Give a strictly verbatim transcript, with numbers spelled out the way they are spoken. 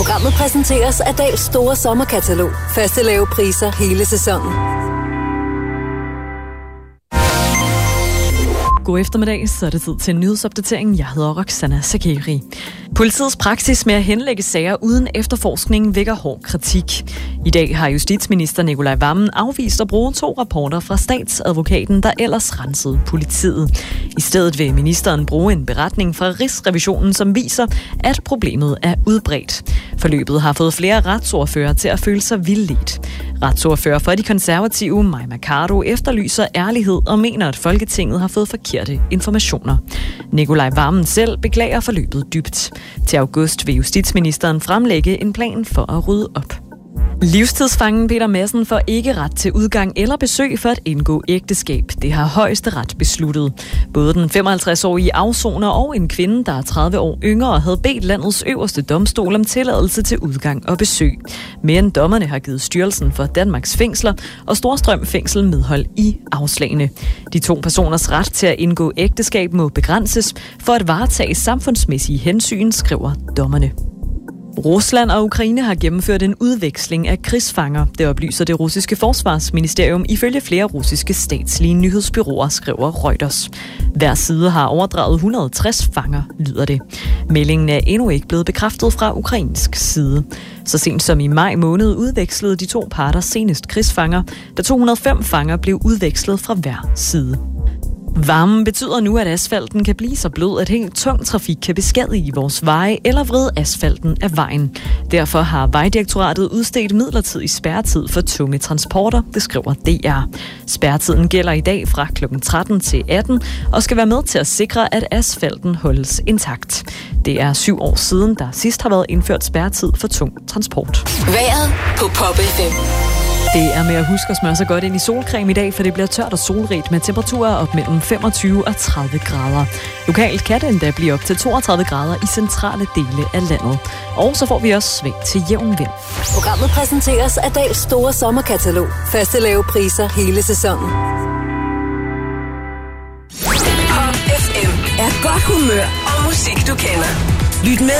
Programmet præsenteres af Dahls store sommerkatalog. Faste lave priser hele sæsonen. God eftermiddag, så er det tid til en nyhedsopdatering. Jeg hedder Roxana Sakeri. Politiets praksis med at henlægge sager uden efterforskning vækker hård kritik. I dag har justitsminister Nicolai Wammen afvist at bruge to rapporter fra statsadvokaten, der ellers rensede politiet. I stedet vil ministeren bruge en beretning fra Rigsrevisionen, som viser, at problemet er udbredt. Forløbet har fået flere retsordfører til at føle sig vildledt. Retsordfører for de konservative, Mai Mercado, efterlyser ærlighed og mener, at Folketinget har fået forkerte informationer. Nicolai Wammen selv beklager forløbet dybt. Til august vil justitsministeren fremlægge en plan for at rydde op. Livstidsfangen Peter Madsen får ikke ret til udgang eller besøg for at indgå ægteskab. Det har Højesteret besluttet. Både den femoghalvtreds-årige afsoner og en kvinde, der er tredive år yngre, havde bedt landets øverste domstol om tilladelse til udgang og besøg. Men dommerne har givet Styrelsen for Danmarks Fængsler og Storstrøm Fængsel medhold i afslagene. De to personers ret til at indgå ægteskab må begrænses for at varetage samfundsmæssige hensyn, skriver dommerne. Rusland og Ukraine har gennemført en udveksling af krigsfanger. Det oplyser det russiske forsvarsministerium ifølge flere russiske statslige nyhedsbureauer, skriver Reuters. Hver side har overdraget et hundrede og tres fanger, lyder det. Meldingen er endnu ikke blevet bekræftet fra ukrainsk side. Så sent som i maj måned udvekslede de to parter senest krigsfanger, da to hundrede og fem fanger blev udvekslet fra hver side. Varmen betyder nu, at asfalten kan blive så blød, at helt tung trafik kan beskadige vores veje eller vride asfalten af vejen. Derfor har Vejdirektoratet udstedt midlertidig spærretid for tunge transporter, det skriver D R. Spærretiden gælder i dag fra klokken tretten til atten og skal være med til at sikre, at asfalten holdes intakt. Det er syv år siden, der sidst har været indført spærretid for tung transport. Vejret på Pop F M. Det er med at huske at smøre sig godt ind i solcreme i dag, for det bliver tørt og solrigt med temperaturer op mellem femogtyve og tredive grader. Lokalt kan det endda blive op til toogtredive grader i centrale dele af landet. Og så får vi også svag til jævn vind. Programmet præsenteres af Dahls store sommerkatalog. Faste lave priser hele sæsonen. Pop F M er godt humør og musik, du kender. Lyt med